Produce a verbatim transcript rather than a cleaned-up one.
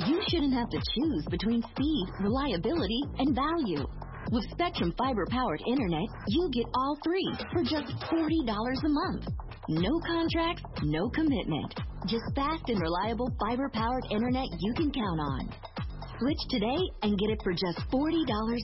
You shouldn't have to choose between speed, reliability, and value. With Spectrum fiber-powered internet, you get all three for just forty dollars a month. No contracts, no commitment. Just fast and reliable fiber-powered internet you can count on. Switch today and get it for just forty dollars